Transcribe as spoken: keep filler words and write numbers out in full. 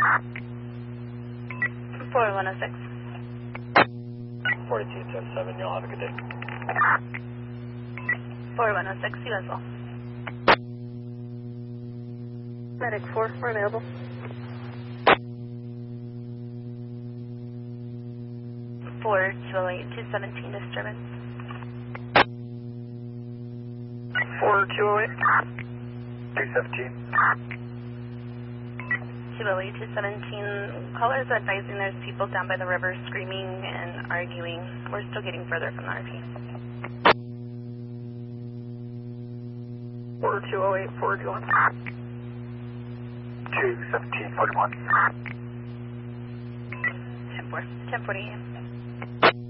four one oh six. forty-two ten seven, y'all have a good day. four one oh six, you as well. Medic four, we're available. four two oh eight, two seventeen disturbance. four two oh eight, two seventeen. two oh eight, two seventeen. Callers are advising there's people down by the river screaming and arguing. We're still getting further from the R P. four two oh eight, forty-one. two seventeen, forty-one. ten four, ten forty a m.